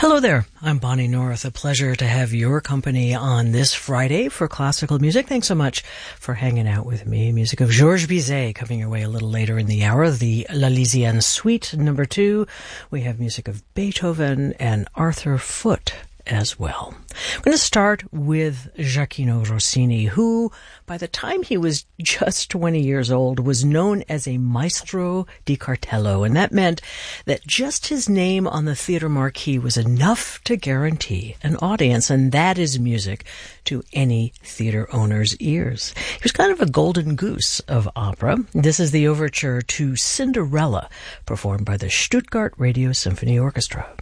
Hello there, I'm Bonnie North. A pleasure to have your company on this Friday for classical music. Thanks so much for hanging out with me. Music of Georges Bizet coming your way a little later in the hour. The L'Elysienne Suite No. 2. We have music of Beethoven and Arthur Foote as well. I'm going to start with Gioachino Rossini, who, by the time he was just 20 years old, was known as a maestro di cartello, and that meant that just his name on the theater marquee was enough to guarantee an audience, and that is music to any theater owner's ears. He was kind of a golden goose of opera. This is the overture to Cinderella, performed by the Stuttgart Radio Symphony Orchestra.